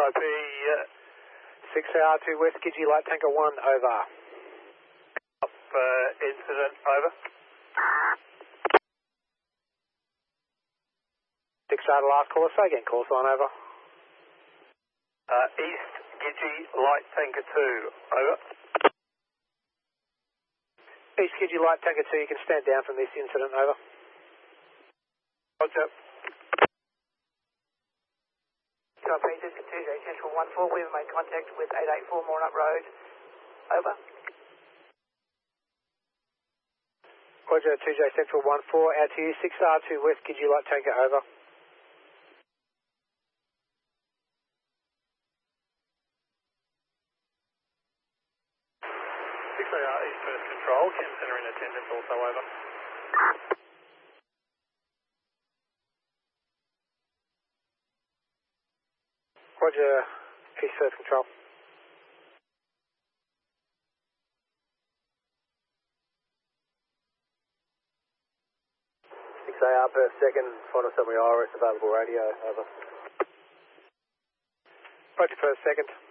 CIP 6AR2 West, Gidgee Light Tanker 1, over. Incident, over. 6AR to last caller, say again, call sign, over. East Gidgee Light Tanker 2, over. East Gidgee Light Tanker 2, you can stand down from this incident, over. Roger. This is TJ Central 14, we have made contact with 884 Morenup Road, over. Roger, 2J Central 14, out to you, 6R2 West, Gidgee Light Tanker, over. 6AR East First Control, Chem Center in attendance, also over. Roger, East First Control. 6AR per second, final summary IRS available radio, over. Roger, first second.